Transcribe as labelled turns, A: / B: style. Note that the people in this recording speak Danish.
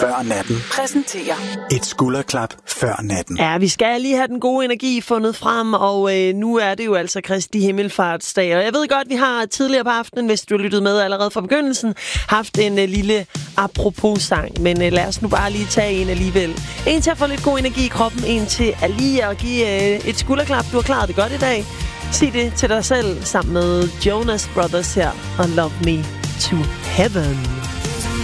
A: før natten
B: præsenterer
A: et skulderklap før natten.
C: Ja, vi skal lige have den gode energi fundet frem, og nu er det jo altså Kristi Himmelfartsdag. Og jeg ved godt, vi har tidligere på aftenen, hvis du har lyttet med allerede fra begyndelsen, haft en lille apropos-sang. Men lad os nu bare lige tage en alligevel. En til at få lidt god energi i kroppen, en til at lige at give et skulderklap. Du har klaret det godt i dag. Sig det til dig selv sammen med Jonas Brothers her og Love Me to Heaven.